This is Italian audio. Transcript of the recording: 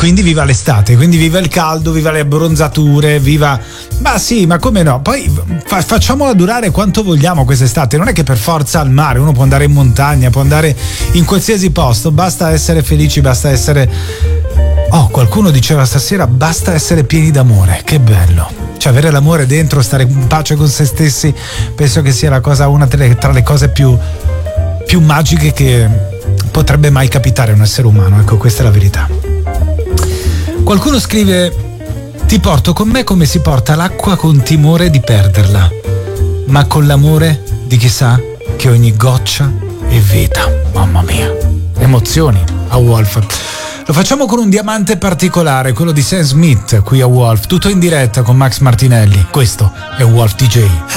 quindi viva l'estate, quindi viva il caldo, viva le abbronzature, viva... Ma sì, ma come no? Poi facciamola durare quanto vogliamo quest'estate, non è che per forza al mare, uno può andare in montagna, può andare in qualsiasi posto, basta essere felici, basta essere... Oh, qualcuno diceva stasera, basta essere pieni d'amore, che bello. Cioè avere l'amore dentro, stare in pace con se stessi, penso che sia una tra le cose più magiche che potrebbe mai capitare a un essere umano, ecco, questa è la verità. Qualcuno scrive: ti porto con me come si porta l'acqua con timore di perderla, ma con l'amore di chi sa che ogni goccia è vita. Mamma mia, emozioni a Wolf. Lo facciamo con un diamante particolare, quello di Sam Smith qui a Wolf, tutto in diretta con Max Martinelli. Questo è Wolf DJ.